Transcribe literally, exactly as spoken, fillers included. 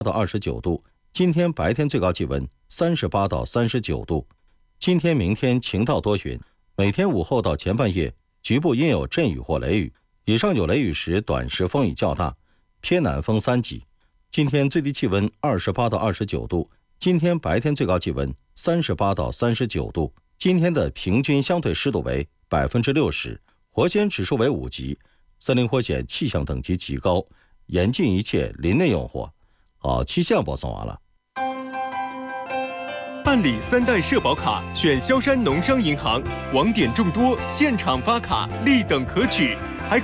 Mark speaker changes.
Speaker 1: 到二十九度，今天白天最高气温三十八到三十九度。今天明天晴到多云，每天午后到前半夜局部阴有阵雨或雷雨，以上有雷雨时短时风雨较大，偏南风三级。今天最低气温二十八到二十九度，今天白天最高气温三十八到三十九度。今天的平均相对湿度为百分之六十，火险指数为五级，森林火险气象等级极高，严禁一切林内用火。好，气象播送完了。
Speaker 2: 办理三代社保卡，选萧山农商银行，网点众多，现场发卡，立等可取。